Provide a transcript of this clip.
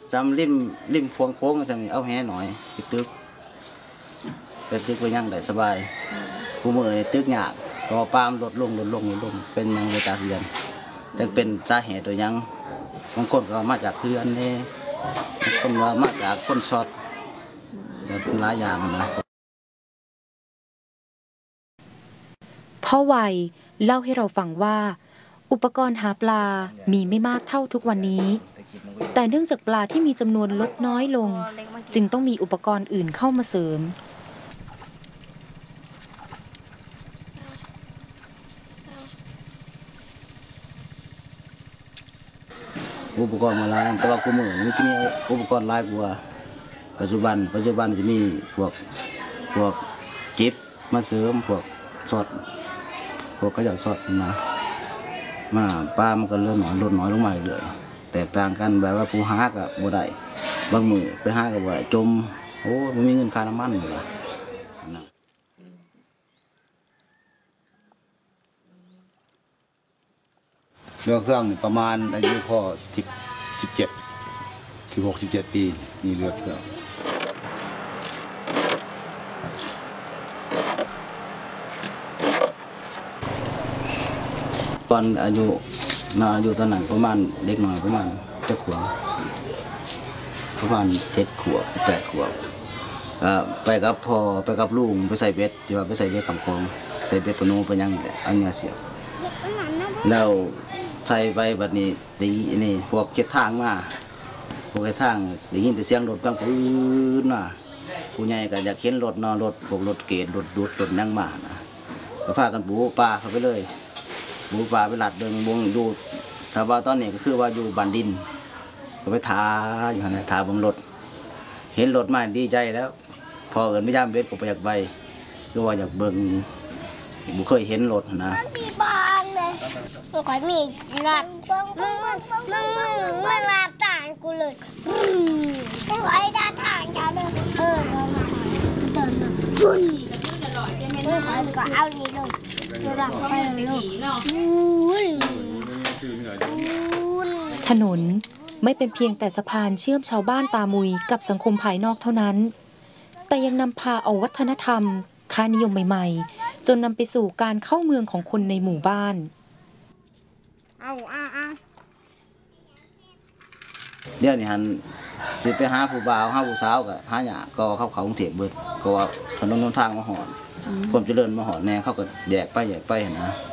จำริมโค้งๆจำเอาแห่หน่อยไปตึกไปยังได้สบายผู้มือในตึกหยาบก็ปามลดลงเป็นยังในตาเรือนจะเป็นสาเหตุตัวยังบางคนก็มาจากเรือนนี่บางคนก็มาจากคนช็อตเป็นหลายอย่างนะพ่อวัยเล่าให้เราฟังว่าอุปกรณ์หาปลามีไม่มากเท่าทุกวันนี้แต่เนื่องจากปลาที่มีจำนวนลดน้อยลงจึงต้องมีอุปกรณ์อื่นเข้ามาเสริมอุปกรณ์มาหลายแต่ว่ากูมือมันจะมีอุปกรณ์หลายกว่าปัจจุบันจะมีพวกจิ๊บมาเสริมพวกสดพวกขยะสดนะมาปลามันก็ลดน้อยลงมาเรื่อยแตกต่างกันแบบว่าปูหากับบัวได้บางมือไปหากับบัวได้จมโอ้ไม่มีเงินค่าน้ำมันเลยเรือเครื่องประมาณอายุพ่อ16-17 ปีมีเรือเครื่องตอนอายุตอนนั้นประมาณเด็กหน่อยประมาณ7 ขวบประมาณ7 ขวบ8 ขวบไปกับพ่อไปกับลุงไปใส่เบ็ดที่ว่าไปใส่เบ็ดคำคองใส่เบ็ดปนูไปยังอันเนี้ยเสียบแล้วใส่ไปแบบนี้นี่พวกเข็ดทางมาพวกเข็ดทางได้ยินแต่เสียงรถกลางปืนมาผู้ใหญ่ก็อยากเห็นรถรถพวกรถเกตรถดูดรถนั่งมานะก็พากันปูปลาเข้าไปเลยปูปลาไปหลัดเดินวงดูถ้าว่าตอนนี้ก็คือว่าอยู่บันดินก็ไปทาอยู่นะทาบนรถเห็นรถมาดีใจแล้วพอเอิญไม่ย่ามเบ็ดก็ไปอยากใบก็ว่าอยากเบิ่งบุเคยเห็นรถนะมีบางเลยมันก็มีงัดมึงลาบต่างกูเลยไม่ไหวด้านทางจะเดินเดินปุ้ยมึงก็เอานี่เลยหลังไปเลยถนนไม่เป็นเพียงแต่สะพานเชื่อมชาวบ้านตามุยกับสังคมภายนอกเท่านั้นแต่ยังนำพาเอาวัฒนธรรมค่านิยมใหม่ๆจนนำไปสู่การเข้าเมืองของคนในหมู่บ้านเดี๋ยวนี้ฮันสิไปหาผู้บ่าวหาผู้สาวกับหาหยาก็เข้ากรุงเทพเบิดก็ว่าถนนทางมาหอนความเจริญมาหอนแน่เขาก็แยกไปนะ